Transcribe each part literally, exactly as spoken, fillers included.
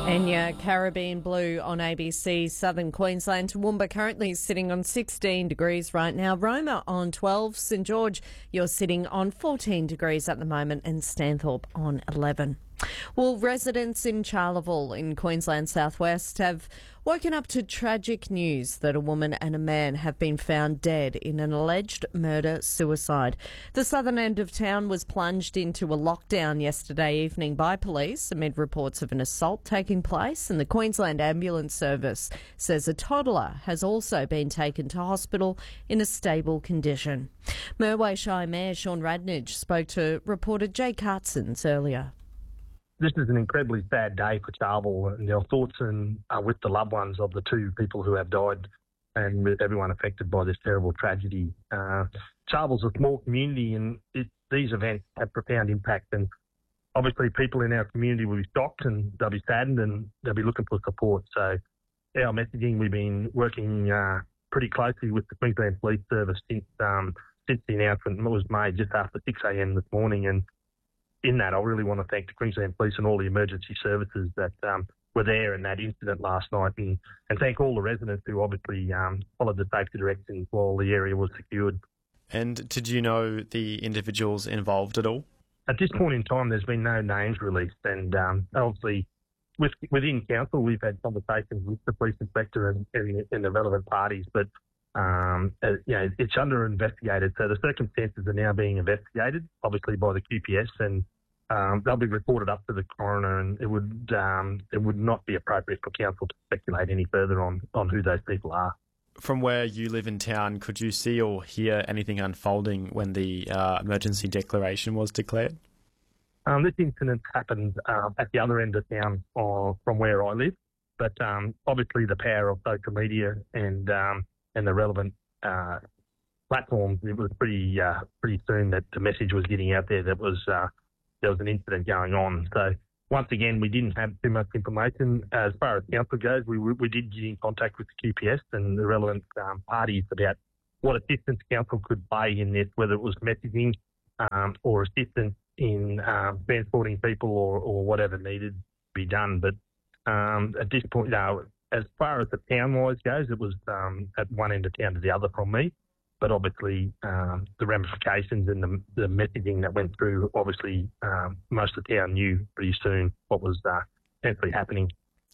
Enya, Caribbean Blue on A B C. Southern Queensland. Toowoomba currently sitting on sixteen degrees right now. Roma on twelve. St George, you're sitting on fourteen degrees at the moment, and Stanthorpe on eleven. Well, residents in Charleville in Queensland southwest have woken up to tragic news that a woman and a man have been found dead in an alleged murder-suicide. The southern end of town was plunged into a lockdown yesterday evening by police amid reports of an assault taking place, and the Queensland Ambulance Service says a toddler has also been taken to hospital in a stable condition. Merway Shire Mayor Sean Radnage spoke to reporter Jay Cartsons earlier. This is an incredibly sad day for Charleville, and our thoughts and, are with the loved ones of the two people who have died and with everyone affected by this terrible tragedy. Uh, Charleville's a small community, and it, these events have profound impact, and obviously people in our community will be shocked and they'll be saddened and they'll be looking for support. So our messaging, we've been working uh, pretty closely with the Queensland Police Service since, um, since the announcement was made just after six a m this morning, and in that, I really want to thank the Queensland Police and all the emergency services that um, were there in that incident last night, and, and thank all the residents who obviously um, followed the safety directions while the area was secured. And did you know the individuals involved at all? At this point in time, there's been no names released, and um, obviously with, within council, we've had conversations with the police inspector and, and, and the relevant parties, but um, uh, you know, it's under investigated. So the circumstances are now being investigated, obviously by the Q P S, and Um, they'll be reported up to the coroner, and it would um, it would not be appropriate for council to speculate any further on, on who those people are. From where you live in town, could you see or hear anything unfolding when the uh, emergency declaration was declared? Um, this incident happened uh, at the other end of town uh, from where I live, but um, obviously the power of social media and um, and the relevant uh, platforms, it was pretty uh, pretty soon that the message was getting out there that was. Uh, there was an incident going on. So once again, we didn't have too much information. As far as council goes, we we did get in contact with the Q P S and the relevant um, parties about what assistance council could play in this, whether it was messaging um, or assistance in um, transporting people or, or whatever needed to be done. But um, at this point, no, as far as the town-wise goes, it was um, at one end of town to the other from me. But obviously, um, the ramifications and the, the messaging that went through, obviously, um, most of the town knew pretty soon what was uh, actually happening.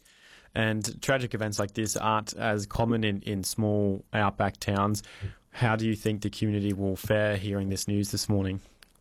And tragic events like this aren't as common in, in small outback towns. How do you think the community will fare hearing this news this morning?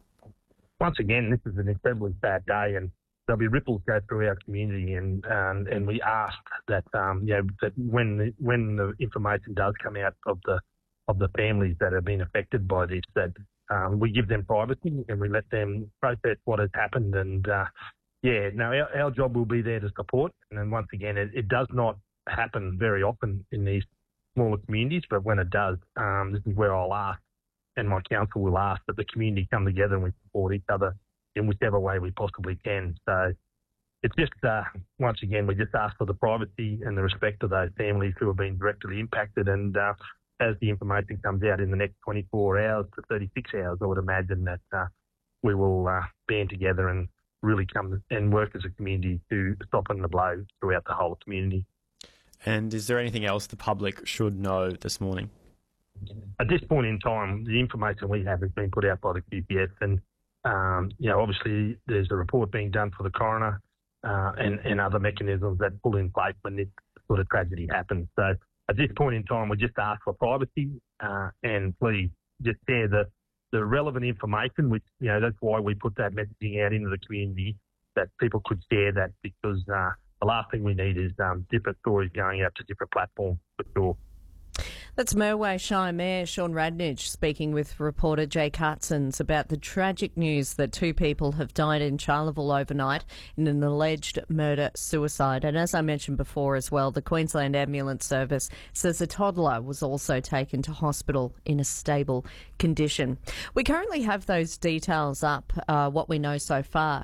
Once again, this is an incredibly sad day, and there'll be ripples go through our community, and um, and we ask that um, you know, that when the, when the information does come out of the of the families that have been affected by this, that um, we give them privacy and we let them process what has happened. And, uh, yeah, no, our, our job will be there to support. And then once again, it, it does not happen very often in these smaller communities, but when it does, um, this is where I'll ask, and my council will ask, that the community come together and we support each other in whichever way we possibly can. So it's just, uh, once again, we just ask for the privacy and the respect of those families who have been directly impacted, and uh, as the information comes out in the next twenty-four hours to thirty-six hours, I would imagine that uh, we will uh, band together and really come and work as a community to soften the blow throughout the whole community. And is there anything else the public should know this morning? At this point in time, the information we have has been put out by the Q P S, and um, you know, obviously there's a report being done for the coroner uh, and, and other mechanisms that pull in place when this sort of tragedy happens. So at this point in time, we just ask for privacy uh, and please just share the, the relevant information, which, you know, that's why we put that messaging out into the community, that people could share that, because uh, the last thing we need is um, different stories going out to different platforms, for sure. That's Merway Shire Mayor Sean Radnage speaking with reporter Jay Cartsons about the tragic news that two people have died in Charleville overnight in an alleged murder-suicide. And as I mentioned before as well, the Queensland Ambulance Service says a toddler was also taken to hospital in a stable condition. We currently have those details up, uh, what we know so far,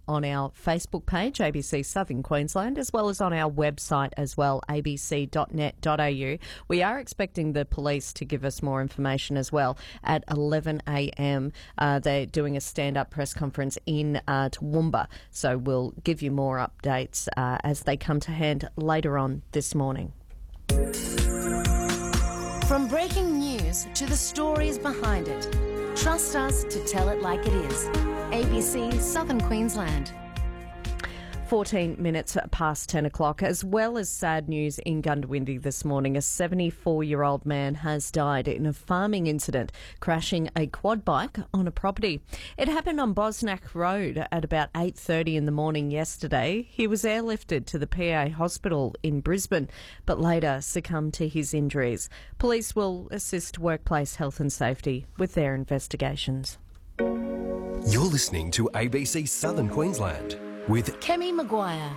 on our Facebook page, A B C Southern Queensland, as well as on our website as well, a b c dot net dot a u. We are expecting the police to give us more information as well at eleven a m. Uh, they're doing a stand-up press conference in uh, Toowoomba, so we'll give you more updates uh, as they come to hand later on this morning. From breaking news to the stories behind it, trust us to tell it like it is. A B C Southern Queensland. fourteen minutes past ten o'clock, as well as sad news in Goondiwindi this morning. A seventy-four-year-old man has died in a farming incident, crashing a quad bike on a property. It happened on Bosnack Road at about eight thirty in the morning yesterday. He was airlifted to the P A hospital in Brisbane, but later succumbed to his injuries. Police will assist workplace health and safety with their investigations. You're listening to A B C Southern Queensland with Kemi Maguire.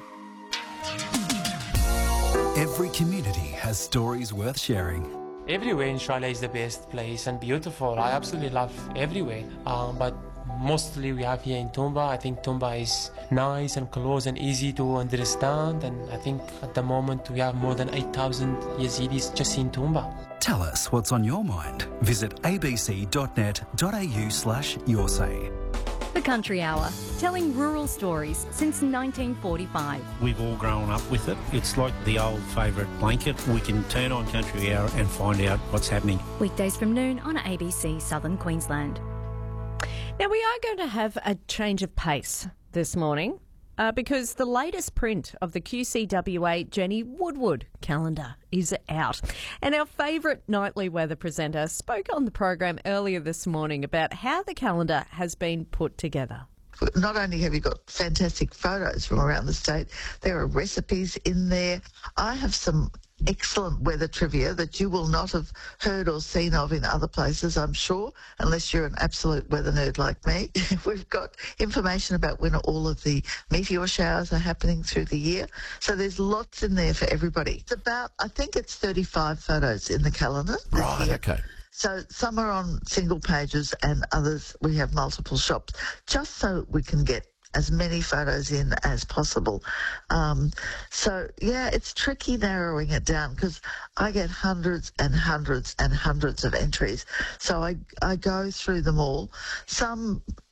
Every community has stories worth sharing. Everywhere in Australia is the best place and beautiful. I absolutely love everywhere. Um, but mostly we have here in Toomba. I think Toomba is nice and close and easy to understand. And I think at the moment we have more than eight thousand Yazidis just in Toomba. Tell us what's on your mind. Visit a b c dot net dot a u slash your say. The Country Hour, telling rural stories since nineteen forty-five. We've all grown up with it. It's like the old favourite blanket. We can turn on Country Hour and find out what's happening. Weekdays from noon on A B C Southern Queensland. Now, we are going to have a change of pace this morning uh, because the latest print of the Q C W A Jenny Woodward calendar is out. And our favourite nightly weather presenter spoke on the program earlier this morning about how the calendar has been put together. Not only have you got fantastic photos from around the state, there are recipes in there. I have some excellent weather trivia that you will not have heard or seen of in other places, I'm sure, unless you're an absolute weather nerd like me. We've got information about when all of the meteor showers are happening through the year. So there's lots in there for everybody. It's about, I think it's thirty-five photos in the calendar. Right, year. okay. So some are on single pages and others we have multiple shops, just so we can get as many photos in as possible. Um, so, yeah, it's tricky narrowing it down because I get hundreds and hundreds and hundreds of entries. So I, I go through them all. Some